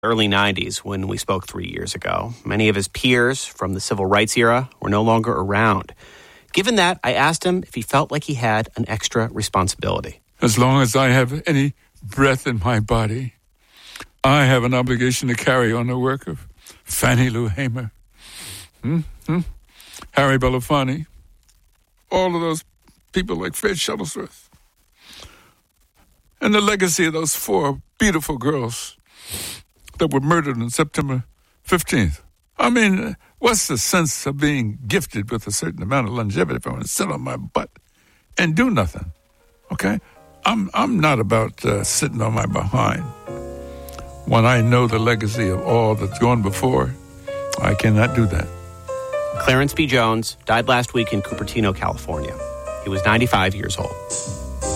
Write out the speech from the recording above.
early 90s when we spoke 3 years ago. Many of his peers from the civil rights era were no longer around. Given that, I asked him if he felt like he had an extra responsibility. As long as I have any breath in my body, I have an obligation to carry on the work of Fannie Lou Hamer, Harry Belafonte, all of those people like Fred Shuttlesworth, and the legacy of those 4 beautiful girls that were murdered on September 15th. I mean, what's the sense of being gifted with a certain amount of longevity if I want to sit on my butt and do nothing? Okay? I'm not about sitting on my behind. When I know the legacy of all that's gone before, I cannot do that. Clarence B. Jones died last week in Cupertino, California. He was 95 years old.